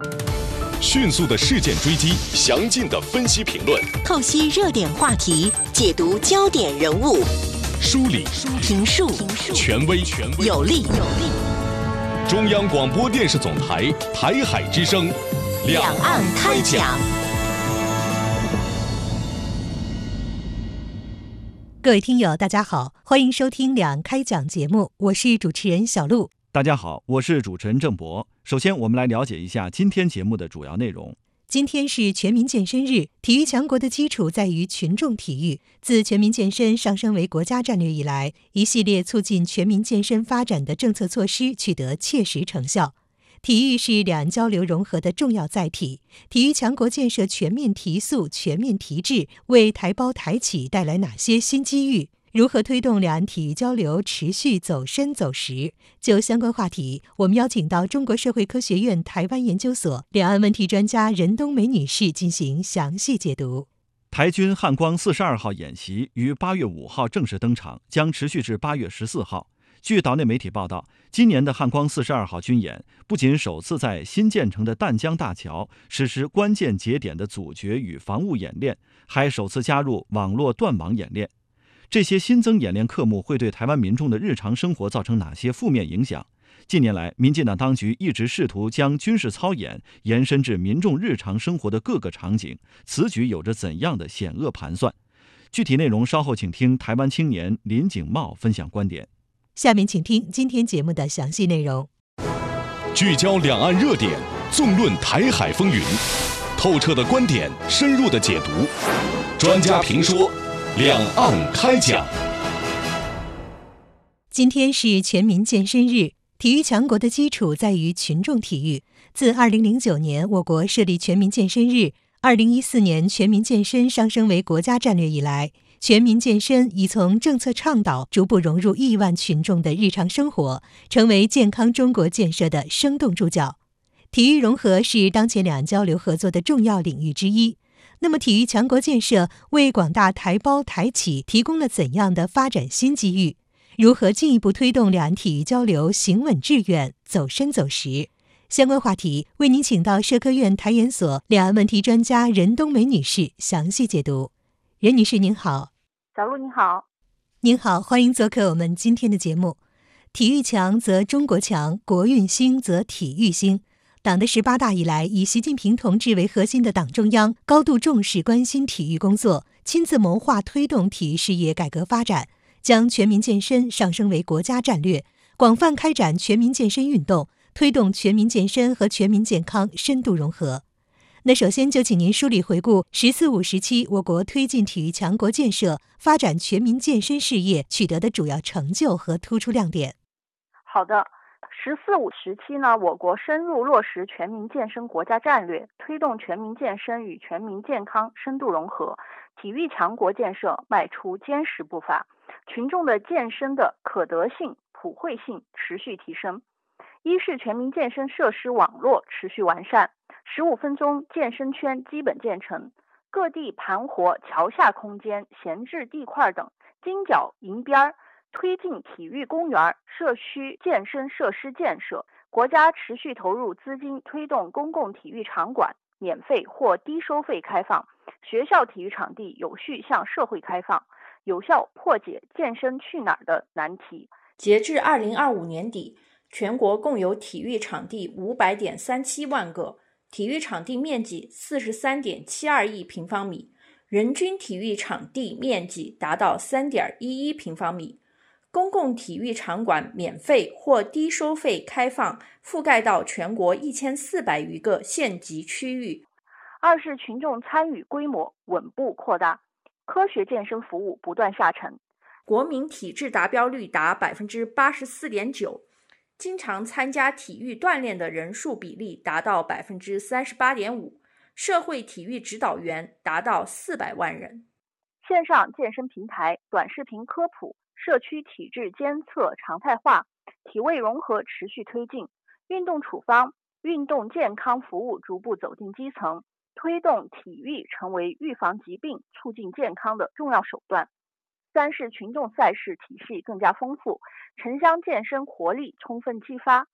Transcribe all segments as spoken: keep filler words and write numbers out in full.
迅速的事件追击，详尽的分析评论， 透析热点话题，解读焦点人物， 梳理评述权威有力。 中央广播电视总台台海之声， 两岸开讲。 各位听友大家好，欢迎收听两岸开讲节目，我是主持人小璐。 大家好，我是主持人郑博。首先我们来了解一下今天节目的主要内容。 今天是全民健身日，体育强国的基础在于群众体育。自全民健身上升为国家战略以来，一系列促进全民健身发展的政策措施取得切实成效。体育是两岸交流融合的重要载体，体育强国建设全面提速、全面提质，为台胞台企带来哪些新机遇？如何推动两岸体育交流持续走深走实？就相关话题，我们邀请到中国社会科学院台湾研究所两岸问题专家任冬梅女士进行详细解读。 台军汉光四十二号演习于八月五号正式登场，将持续至八月十四号。据岛内媒体报道，今年的汉光四十二号军演不仅首次在新建成的淡江大桥实施关键节点的阻绝与防务演练，还首次加入网络断网演练。这些新增演练科目会对台湾民众的日常生活造成哪些负面影响？近年来，民进党当局一直试图将军事操演延伸至民众日常生活的各个场景，此举有着怎样的险恶盘算？具体内容稍后请听台湾青年林景茂分享观点。 下面请听今天节目的详细内容。 聚焦两岸热点，纵论台海风云，透彻的观点，深入的解读，专家评说，两岸开讲。 今天是全民健身日，体育强国的基础在于群众体育。自二零零九年我国设立全民健身日，二零一四年全民健身上升为国家战略以来，全民健身已从政策倡导逐步融入亿万群众的日常生活，成为健康中国建设的生动注脚。体育融合是当前两岸交流合作的重要领域之一。那么，体育强国建设为广大台胞台企提供了怎样的发展新机遇？如何进一步推动两岸体育交流行稳致远、走深走实？相关话题为您请到社科院台研所两岸问题专家任冬梅女士详细解读。任女士您好。 小璐您好。 您好，欢迎做客我们今天的节目。体育强则中国强，国运兴则体育兴。党的十八大以来，以习近平同志为核心的党中央高度重视关心体育工作，亲自谋划推动体育事业改革发展，将全民健身上升为国家战略，广泛开展全民健身运动，推动全民健身和全民健康深度融合。那首先就请您梳理回顾“十四五”时期我国推进体育强国建设、发展全民健身事业取得的主要成就和突出亮点。 好的，“十四五”时期呢，我国深入落实全民健身国家战略，推动全民健身与全民健康深度融合，体育强国建设迈出坚实步伐，群众的健身的可得性、普惠性持续提升。一是全民健身设施网络持续完善，十五分钟健身圈基本建成，各地盘活桥下空间、闲置地块等金角银边，推进体育公园、社区健身设施建设。国家持续投入资金推动公共体育场馆免费或低收费开放，学校体育场地有序向社会开放，有效破解健身去哪儿的难题。 截至二零二五年底，全国共有体育场地五百点三七万个，体育场地面积四十三点七二亿平方米，人均体育场地面积达到三点一一平方米。公共体育场馆免费或低收费开放，覆盖到全国一千四百余个县级区域。 二是群众参与规模稳步扩大，科学健身服务不断下沉， 国民体质达标率达 百分之八十四点九， 经常参加体育锻炼的人数比例达到 百分之三十八点五， 社会体育指导员达到四百万人。 线上健身平台、短视频科普、社区体质监测常态化，体位融合持续推进，运动处方、运动健康服务逐步走进基层，推动体育成为预防疾病、促进健康的重要手段。三是群众赛事体系更加丰富，城乡健身活力充分激发，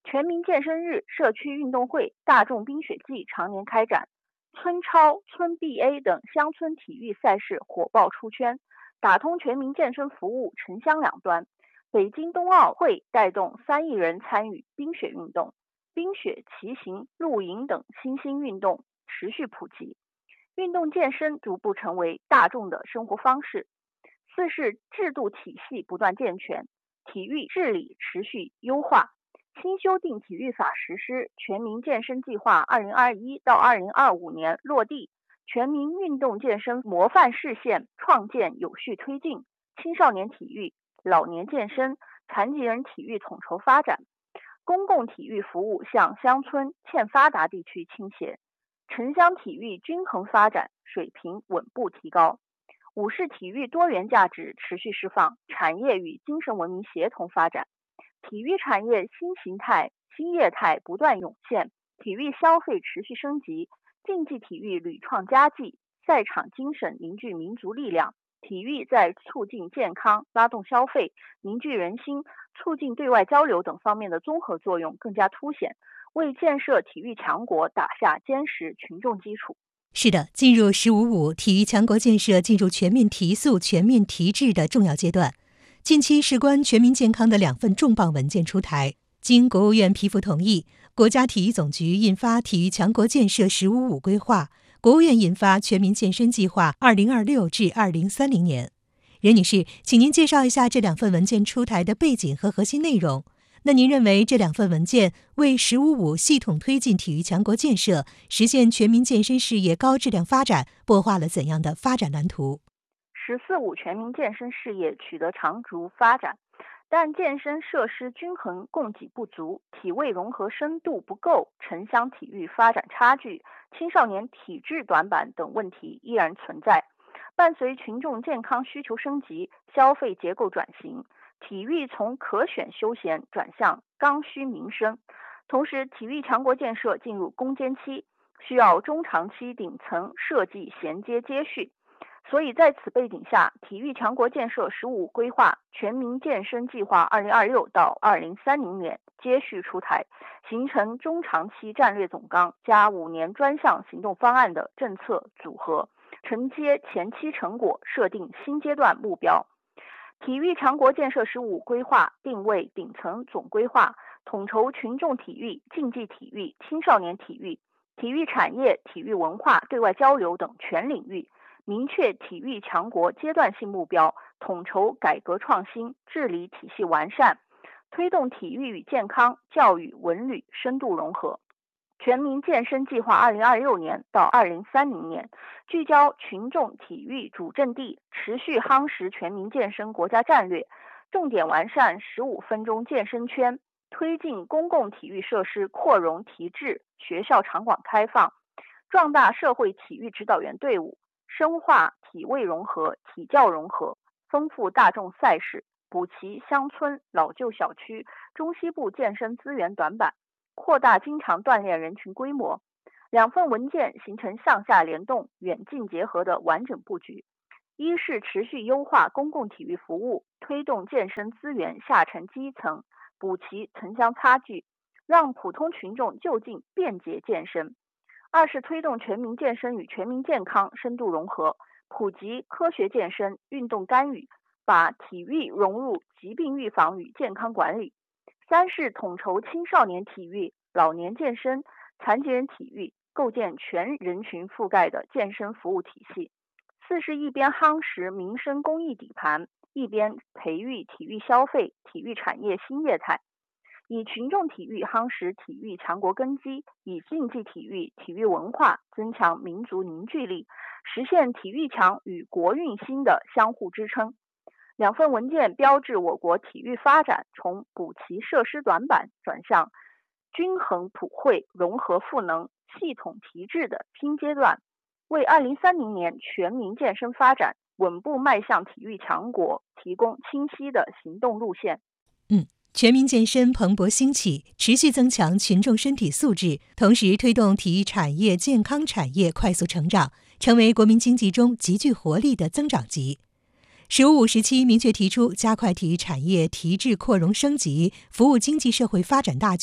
全民健身日、社区运动会、大众冰雪季常年开展，村超、村 B A 等乡村体育赛事火爆出圈，打通全民健身服务城乡两端。北京冬奥会带动三亿人参与冰雪运动，冰雪、骑行、露营等新兴运动持续普及，运动健身逐步成为大众的生活方式。四是制度体系不断健全，体育治理持续优化。新修订体育法实施，全民健身计划二零二一到二零二五年落地，全民运动健身模范市县创建有序推进，青少年体育、老年健身、残疾人体育统筹发展，公共体育服务向乡村欠发达地区倾斜，城乡体育均衡发展，水平稳步提高。五是体育多元价值持续释放，产业与精神文明协同发展，体育产业新形态、新业态不断涌现，体育消费持续升级，竞技体育屡创佳绩，赛场精神凝聚民族力量，体育在促进健康、拉动消费、凝聚人心、促进对外交流等方面的综合作用更加凸显，为建设体育强国打下坚实群众基础。 是的，进入“十五五”体育强国建设进入全面提速、全面提质的重要阶段。近期事关全民健康的两份重磅文件出台，经国务院批复同意，国家体育总局印发《体育强国建设“十五五”规划》，国务院印发《全民健身计划（二零二六至二零三零年）》。任女士，请您介绍一下这两份文件出台的背景和核心内容。那您认为这两份文件为“十五五”系统推进体育强国建设、实现全民健身事业高质量发展擘画了怎样的发展蓝图？“ 十四五”全民健身事业取得长足发展，但健身设施均衡供给不足，体位融合深度不够，城乡体育发展差距、青少年体质短板等问题依然存在。伴随群众健康需求升级、消费结构转型，体育从可选休闲转向刚需民生，同时体育强国建设进入攻坚期，需要中长期顶层设计衔接接续。所以在此背景下，体育强国建设“十五”规划全民健身计划二零二六到二零三零年接续出台，形成中长期战略总纲加五年专项行动方案的政策组合，承接前期成果，设定新阶段目标。体育强国建设“十五”规划定位顶层总规划，统筹群众体育、竞技体育、青少年体育、体育产业、体育文化、对外交流等全领域，明确体育强国阶段性目标，统筹改革创新，治理体系完善，推动体育与健康、教育、文旅深度融合。全民健身计划二零二六年到二零三零年，聚焦群众体育主阵地，持续夯实全民健身国家战略，重点完善十五分钟健身圈，推进公共体育设施扩容提质、学校场馆开放，壮大社会体育指导员队伍，深化体位融合、体教融合，丰富大众赛事，补齐乡村老旧小区、中西部健身资源短板，扩大经常锻炼人群规模。两份文件形成向下联动、远近结合的完整布局。一是持续优化公共体育服务，推动健身资源下沉基层，补齐城乡差距，让普通群众就近便捷健身。二是推动全民健身与全民健康深度融合，普及科学健身、运动干预，把体育融入疾病预防与健康管理。三是统筹青少年体育、老年健身、残疾人体育，构建全人群覆盖的健身服务体系。四是一边夯实民生公益底盘，一边培育体育消费、体育产业新业态，以群众体育夯实体育强国根基，以竞技体育、体育文化增强民族凝聚力，实现体育强与国运兴的相互支撑。两份文件标志我国体育发展从补齐设施短板转向均衡普惠、融合赋能、系统提质的新阶段，为二零三零年全民健身发展稳步迈向体育强国提供清晰的行动路线。 嗯，全民健身蓬勃兴起，持续增强群众身体素质，同时推动体育产业、健康产业快速成长，成为国民经济中极具活力的增长极。十五五时期明确提出加快体育产业提质扩容升级，服务经济社会发展大局，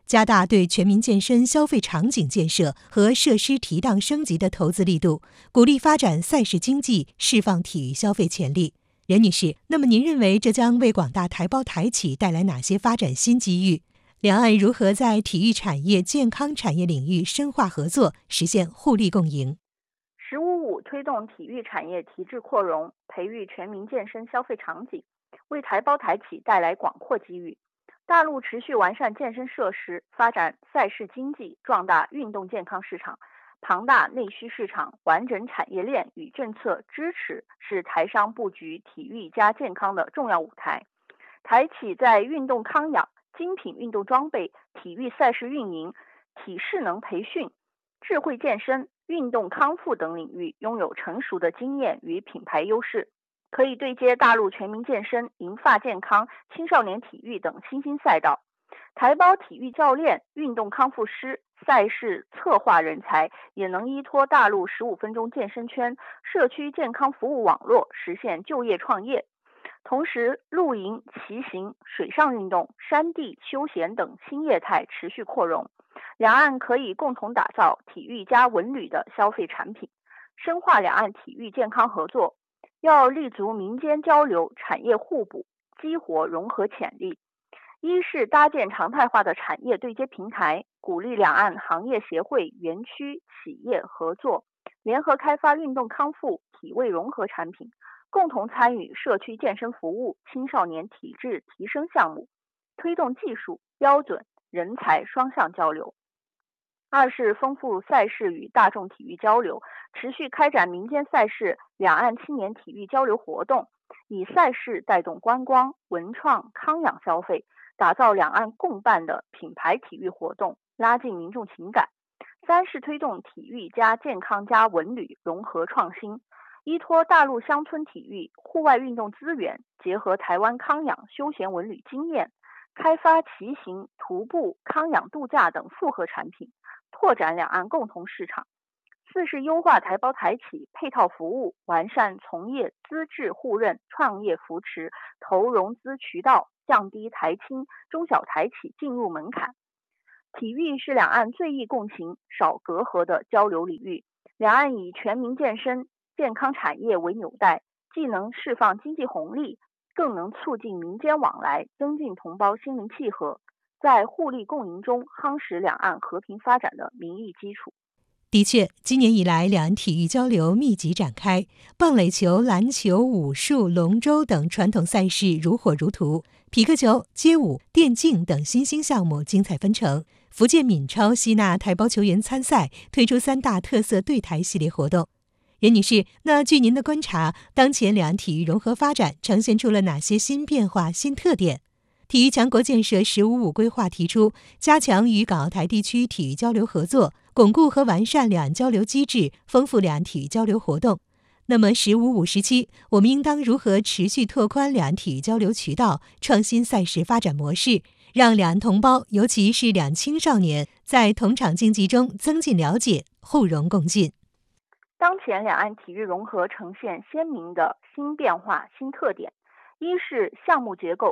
加大对全民健身消费场景建设和设施提档升级的投资力度，鼓励发展赛事经济，释放体育消费潜力。任女士，那么您认为这将为广大台胞台企带来哪些发展新机遇？两岸如何在体育产业、健康产业领域深化合作，实现互利共赢？ 十五五推动体育产业提质扩容，培育全民健身消费场景，为台胞台企带来广阔机遇。大陆持续完善健身设施，发展赛事经济，壮大运动健康市场。庞大内需市场、完整产业链与政策支持是台商布局体育加健康的重要舞台。台企在运动康养、精品运动装备、体育赛事运营、体适能培训、智慧健身、运动康复等领域拥有成熟的经验与品牌优势，可以对接大陆全民健身、银发健康、青少年体育等新兴赛道。台胞体育教练、运动康复师、赛事策划人才也能依托大陆十五分钟健身圈、社区健康服务网络实现就业创业。同时，露营、骑行、水上运动、山地休闲等新业态持续扩容，两岸可以共同打造体育加文旅的消费产品，深化两岸体育健康合作。要立足民间交流、产业互补，激活融合潜力。一是搭建常态化的产业对接平台，鼓励两岸行业协会、园区、企业合作，联合开发运动康复、体位融合产品，共同参与社区健身服务、青少年体质提升项目，推动技术、标准、人才双向交流。二是丰富赛事与大众体育交流，持续开展民间赛事、两岸青年体育交流活动，以赛事带动观光、文创、康养消费，打造两岸共办的品牌体育活动，拉近民众情感。三是推动体育加健康加文旅融合创新，依托大陆乡村体育、户外运动资源，结合台湾康养休闲文旅经验，开发骑行、徒步、康养度假等复合产品，拓展两岸共同市场。四是优化台胞台企配套服务，完善从业资质互认、创业扶持、投融资渠道，降低台青、中小台企进入门槛。体育是两岸最易共情、少隔阂的交流领域，两岸以全民健身、健康产业为纽带，既能释放经济红利，更能促进民间往来，增进同胞心灵契合，在互利共赢中夯实两岸和平发展的民意基础。 的确，今年以来，两岸体育交流密集展开，棒垒球、篮球、武术、龙舟等传统赛事如火如荼，匹克球、街舞、电竞等新兴项目精彩纷呈。福建闽超吸纳台胞球员参赛，推出三大特色对台系列活动。任女士，那据您的观察，当前两岸体育融合发展呈现出了哪些新变化、新特点？体育强国建设“十五五”规划提出，加强与港澳台地区体育交流合作，巩固和完善两岸交流机制，丰富两岸体育交流活动。那么“十五五”时期，我们应当如何持续拓宽两岸体育交流渠道，创新赛事发展模式，让两岸同胞，尤其是两青少年，在同场竞技中增进了解，互融共进？ 当前两岸体育融合呈现鲜明的新变化、新特点。一是项目结构